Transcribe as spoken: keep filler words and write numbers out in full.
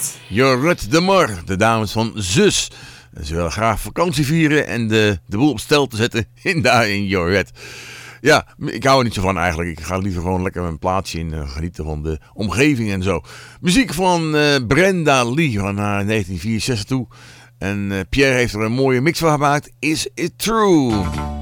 Jorette de Mor, de dames van Zus. Ze willen graag vakantie vieren en de, de boel op stel te zetten in daar in Jorette. Ja, ik hou er niet zo van eigenlijk. Ik ga liever gewoon lekker mijn plaatsje in uh, genieten van de omgeving en zo. Muziek van uh, Brenda Lee van haar negentien vierenzestig toe. En uh, Pierre heeft er een mooie mix van gemaakt. Is It True?